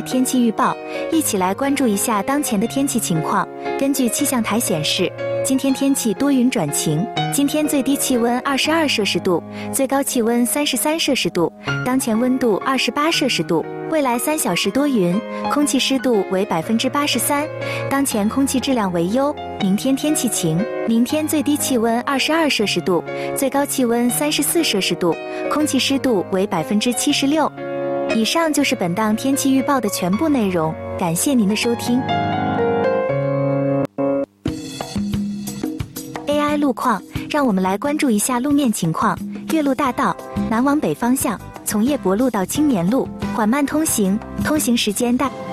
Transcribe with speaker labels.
Speaker 1: 天气预报，一起来关注一下当前的天气情况。根据气象台显示，今天天气多云转晴，今天最低气温22摄氏度，最高气温33摄氏度，当前温度28摄氏度。未来3小时多云，空气湿度为83%，当前空气质量为优。明天天气晴，明天最低气温22摄氏度，最高气温34摄氏度，空气湿度为76%。以上就是本档天气预报的全部内容，感谢您的收听。AI 路况，让我们来关注一下路面情况。岳麓大道南往北方向，从叶泊路到青年路缓慢通行，通行时间大。